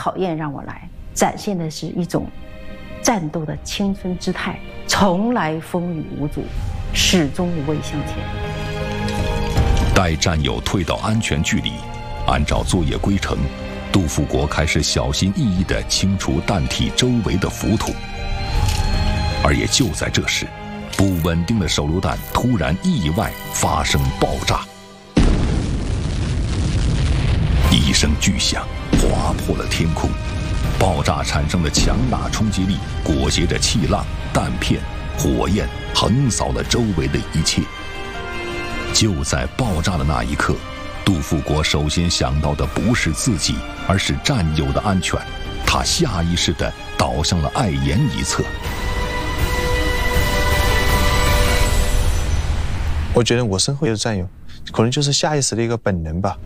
考验让我来，展现的是一种战斗的青春姿态，从来风雨无阻，始终无畏向前。 待战友退到安全距离，按照作业规程，杜富国开始小心翼翼地清除弹体周围的浮土。而也就在这时，不稳定的手榴弹突然意外发生爆炸，一声巨响划破了天空，爆炸产生的强大冲击力裹挟着气浪、弹片、火焰，横扫了周围的一切。就在爆炸的那一刻，杜富国首先想到的不是自己，而是战友的安全。他下意识地倒向了艾岩一侧。 我觉得我身后有战友，可能就是下意识的一个本能吧。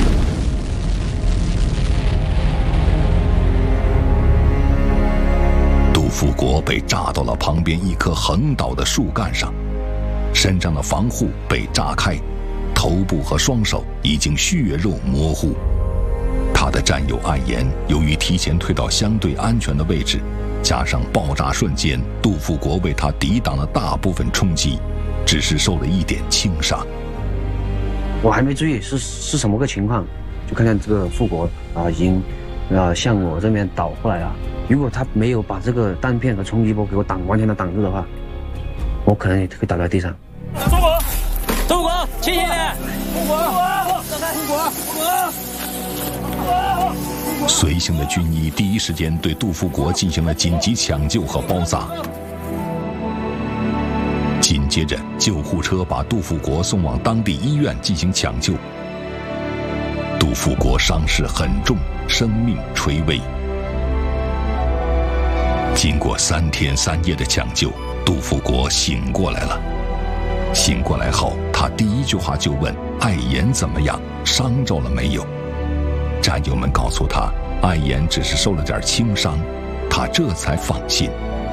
杜富国被炸到了旁边一棵横倒的树干上，身上的防护被炸开，头部和双手已经血肉模糊。他的战友艾岩由于提前退到相对安全的位置，加上爆炸瞬间杜富国为他抵挡了大部分冲击，只是受了一点轻伤。 我还没注意是什么个情况，就看见这个富国已经向我这边倒过来了。如果他没有把这个弹片和冲击波给我完全的挡住的话，我可能也会倒在地上。 富国，谢谢你！富国！ 随行的军医第一时间对杜富国进行了紧急抢救和包扎。紧接着，救护车把杜富国送往当地医院进行抢救。杜富国伤势很重，生命垂危。经过3天3夜的抢救，杜富国醒过来了。醒过来后，他第一句话就问艾岩怎么样，伤着了没有？战友们告诉他，艾岩只是受了点轻伤，他这才放心。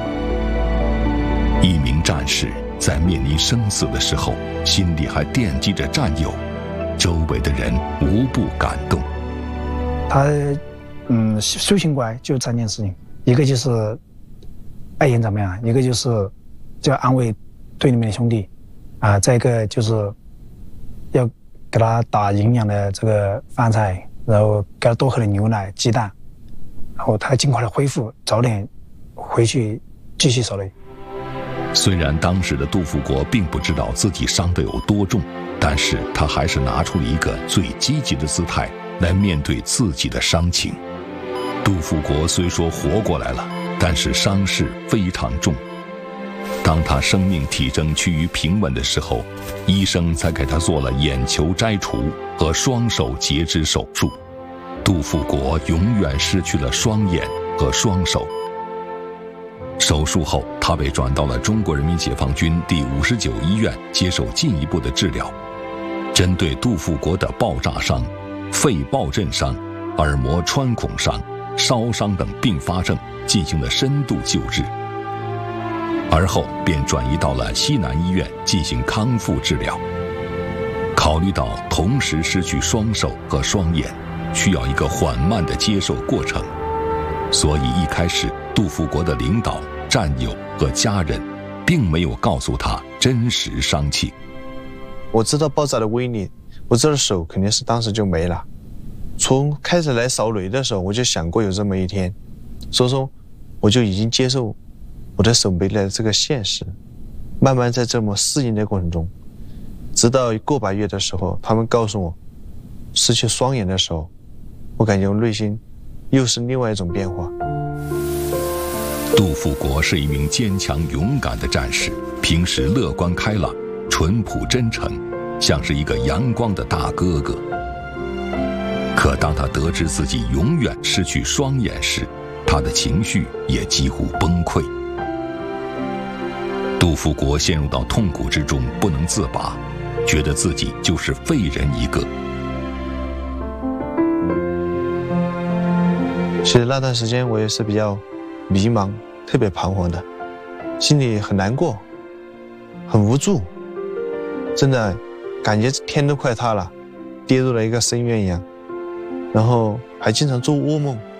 一名战士在面临生死的时候，心里还惦记着战友，周围的人无不感动。 他苏醒过来就3件事情，一个就是艾岩怎么样，一个就是就要安慰队里面的兄弟再一个就是要给他打营养的这个饭菜，然后给他多喝点牛奶、鸡蛋，然后他尽快的恢复，早点回去继续守垒。 虽然当时的杜富国并不知道自己伤得有多重，但是他还是拿出了一个最积极的姿态来面对自己的伤情。杜富国虽说活过来了，但是伤势非常重。当他生命体征趋于平稳的时候，医生才给他做了眼球摘除和双手截肢手术。杜富国永远失去了双眼和双手。手术后，他被转到了中国人民解放军第59医院接受进一步的治疗，针对杜富国的爆炸伤、肺爆震伤、耳膜穿孔伤、烧伤等并发症进行了深度救治，而后便转移到了西南医院进行康复治疗。考虑到同时失去双手和双眼，需要一个缓慢的接受过程，所以一开始杜富国的领导、战友和家人并没有告诉他真实伤情。 我知道爆炸的威力，我这手肯定是当时就没了。从开始来扫雷的时候，我就想过有这么一天，所以说我就已经接受我的手没了的这个现实，慢慢在这么适应的过程中，直到个把月的时候，他们告诉我失去双眼的时候，我感觉我内心又是另外一种变化。 杜富国是一名坚强勇敢的战士，平时乐观开朗、淳朴真诚，像是一个阳光的大哥哥。可当他得知自己永远失去双眼时，他的情绪也几乎崩溃。杜富国陷入到痛苦之中不能自拔，觉得自己就是废人一个。 其实那段时间我也是比较迷茫，特别彷徨的，心里很难过，很无助，真的感觉天都快塌了，跌入了一个深渊一样，然后还经常做噩梦。